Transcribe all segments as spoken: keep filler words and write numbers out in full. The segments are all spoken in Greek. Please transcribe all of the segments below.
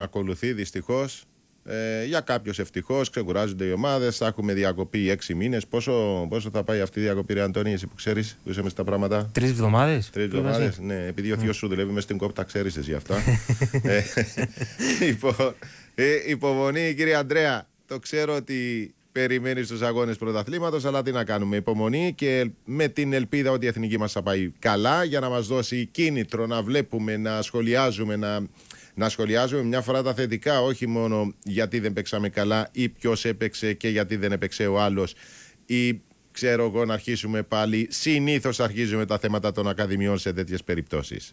ακολουθεί δυστυχώς. Ε, για κάποιους ευτυχώς ξεκουράζονται οι ομάδες. Θα έχουμε διακοπή έξι μήνες. Πόσο, πόσο θα πάει αυτή η διακοπή, ρε Αντώνη, εσύ που ξέρεις, που είσαι μες στα πράγματα? Τρεις εβδομάδες. Τρεις εβδομάδες, ναι. Επειδή ο θείος σου δουλεύει μες στην κόπ, τα ξέρεις εσύ αυτά. ε, υπο, ε, υπομονή, κύριε Αντρέα. Το ξέρω ότι περιμένεις τους αγώνες πρωταθλήματος, αλλά τι να κάνουμε. Υπομονή και με την ελπίδα ότι η εθνική μας θα πάει καλά, για να μας δώσει κίνητρο να βλέπουμε, να σχολιάζουμε, να. Να σχολιάζουμε μια φορά τα θετικά, όχι μόνο γιατί δεν παίξαμε καλά ή ποιος έπαιξε και γιατί δεν έπαιξε ο άλλος, ή ξέρω εγώ να αρχίσουμε πάλι. Συνήθως αρχίζουμε τα θέματα των ακαδημιών σε τέτοιες περιπτώσεις.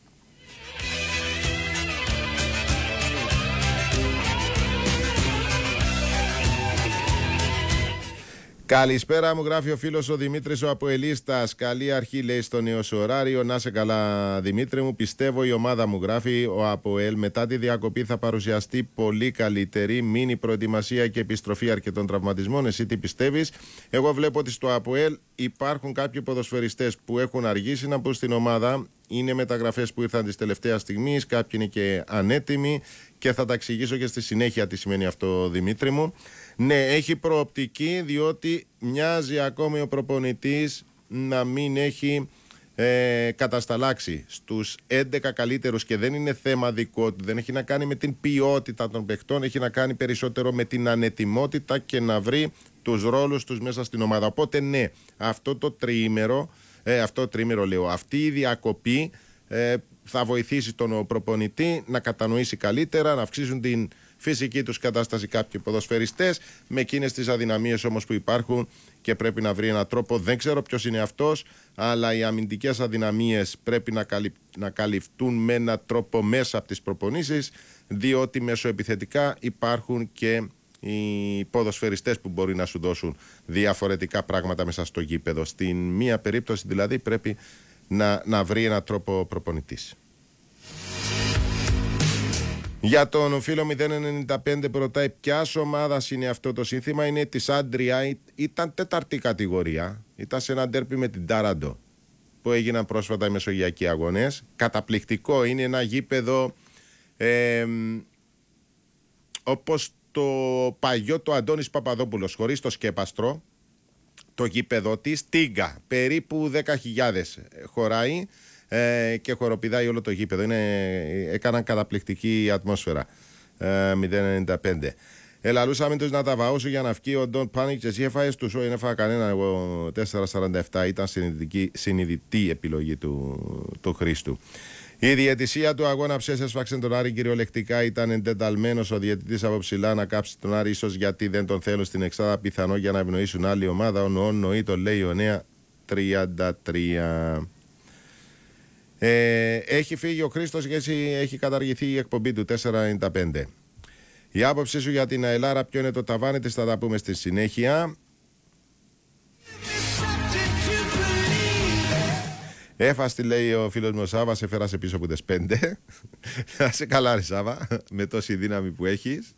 Καλησπέρα, μου γράφει ο φίλος ο Δημήτρης ο Αποελίστας. Καλή αρχή, λέει, στο νέο σου ωράριο. Να σε καλά, Δημήτρη μου. Πιστεύω η ομάδα, μου γράφει ο Αποέλ, μετά τη διακοπή θα παρουσιαστεί πολύ καλύτερη. Μείνει προετοιμασία και επιστροφή αρκετών τραυματισμών. Εσύ τι πιστεύεις? Εγώ βλέπω ότι στο Αποέλ υπάρχουν κάποιοι ποδοσφαιριστές που έχουν αργήσει να μπουν στην ομάδα. Είναι μεταγραφές που ήρθαν της τελευταίας στιγμής. Κάποιοι είναι και ανέτοιμοι και θα τα εξηγήσω και στη συνέχεια τι σημαίνει αυτό, Δημήτρη μου. Ναι, έχει προοπτική, διότι μοιάζει ακόμη ο προπονητής να μην έχει ε, κατασταλάξει στους έντεκα καλύτερους, και δεν είναι θέμα δικό του, δεν έχει να κάνει με την ποιότητα των παιχτών, έχει να κάνει περισσότερο με την ανετοιμότητα και να βρει τους ρόλους τους μέσα στην ομάδα. Οπότε ναι, αυτό το τριήμερο, ε, αυτό το τριήμερο λέω, αυτή η διακοπή ε, θα βοηθήσει τον προπονητή να κατανοήσει καλύτερα, να αυξήσουν την φυσική τους κατάσταση κάποιοι ποδοσφαιριστές, με εκείνες τις αδυναμίες όμως που υπάρχουν, και πρέπει να βρει έναν τρόπο. Δεν ξέρω ποιος είναι αυτός, αλλά οι αμυντικές αδυναμίες πρέπει να, καλυ... να καλυφθούν με έναν τρόπο μέσα από τις προπονήσεις, διότι μεσοεπιθετικά υπάρχουν και οι ποδοσφαιριστές που μπορεί να σου δώσουν διαφορετικά πράγματα μέσα στο γήπεδο. Στην μία περίπτωση δηλαδή πρέπει να, να βρει έναν τρόπο προπονητής. Για τον φίλο μηδέν ενενήντα πέντε που ρωτάει ποια ομάδα είναι αυτό το σύνθημα, είναι της Άντρια. Ήταν τέταρτη κατηγορία. Ήταν σε ένα ντέρπι με την Τάραντο που έγιναν πρόσφατα οι μεσογειακοί αγώνες. Καταπληκτικό, είναι ένα γήπεδο ε, όπως το παλιό το Αντώνης Παπαδόπουλος, χωρίς το σκέπαστρο. Το γήπεδο της Τίγκα, περίπου δέκα χιλιάδες χωράει. Ε, και χοροπηδάει όλο το γήπεδο. Είναι, έκαναν καταπληκτική ατμόσφαιρα. ε, μηδέν ενενήντα πέντε. Ελαλούσαμε τους να τα βαώσω για να βγει ο Don't Panic, και εσύ έφαγες τους? Όχι, δεν έφαγα κανένα. Εγώ τέσσερα σαράντα επτά. Ήταν συνειδητή επιλογή του, του Χρήστου. Η διαιτησία του αγώνα ψες έσφαξε τον Άρη κυριολεκτικά. Ήταν εντεταλμένος ο διαιτητής από ψηλά να κάψει τον Άρη, ίσως γιατί δεν τον θέλουν στην εξάδα, πιθανό για να ευνοήσουν άλλη ομάδα. Ο Νοόν Νοή, το λέει ο Νέα τριάντα τρία. Ε, έχει φύγει ο Χρήστος και έτσι έχει καταργηθεί η εκπομπή του τετρακόσια ενενήντα πέντε. Η άποψή σου για την Αελάρα, ποιο είναι το ταβάνι της, θα τα πούμε στη συνέχεια. Έφαστη, λέει ο φίλος μου ο Σάββας, σε φέρασε πίσω από τις πέντε. Θα σε καλά, ρε Σάββα, με τόση δύναμη που έχεις.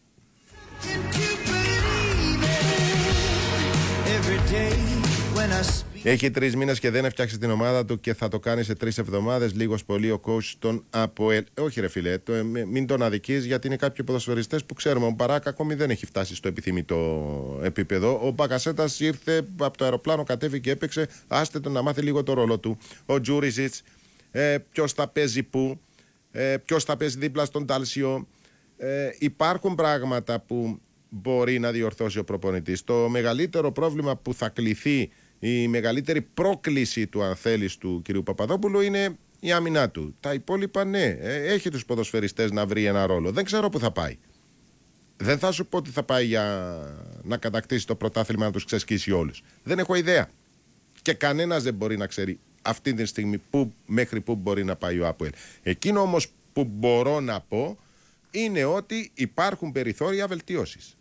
Έχει τρεις μήνες και δεν έφτιαξε την ομάδα του και θα το κάνει σε τρεις εβδομάδες. Λίγος πολύ ο coach τον ΑΠΟΕΛ. Όχι, ρε φίλε, το, μην τον αδικείς, γιατί είναι κάποιοι ποδοσφαιριστές που ξέρουμε. Ο Μπαράκ ακόμη δεν έχει φτάσει στο επιθυμητό επίπεδο. Ο Μπακασέτας ήρθε από το αεροπλάνο, κατέβηκε και έπαιξε. Άστε τον να μάθει λίγο το ρόλο του. Ο Τζούριζιτς, ε, ποιος θα παίζει πού, ε, ποιος θα παίζει δίπλα στον Τάλσιο. Ε, υπάρχουν πράγματα που μπορεί να διορθώσει ο προπονητής. Το μεγαλύτερο πρόβλημα που θα κληθεί, η μεγαλύτερη πρόκληση του, αν θέλεις, του κ. Παπαδόπουλου είναι η άμυνά του. Τα υπόλοιπα, ναι, έχει τους ποδοσφαιριστές να βρει ένα ρόλο. Δεν ξέρω που θα πάει. Δεν θα σου πω ότι θα πάει για να κατακτήσει το πρωτάθλημα, να τους ξεσκίσει όλους. Δεν έχω ιδέα. Και κανένας δεν μπορεί να ξέρει αυτή τη στιγμή που, μέχρι που μπορεί να πάει ο ΑΠΟΕΛ. Εκείνο όμως που μπορώ να πω είναι ότι υπάρχουν περιθώρια βελτίωσης.